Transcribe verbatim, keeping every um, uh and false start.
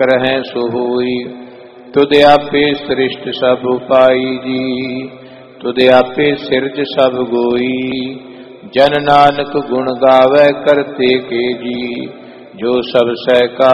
करहै सो होई। तुद आपे सृष्ट सब उपाई जी, तुद आपे सिरज सब गोई। जन नानक गुण गावै करते के जी, जो सब सह का